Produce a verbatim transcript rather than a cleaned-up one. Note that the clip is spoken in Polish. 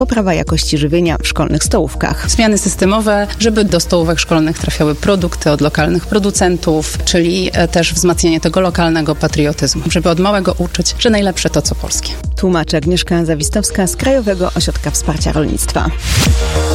poprawa jakości żywienia w szkolnych stołówkach. Zmiany systemowe, żeby do stołówek szkolnych trafiały produkty od lokalnych producentów, czyli też wzmacnianie tego lokalnego patriotyzmu, żeby od małego uczyć, że najlepsze to co polskie. Tłumaczy Agnieszka Zawistowska z Krajowego Ośrodka Wsparcia Rolnictwa.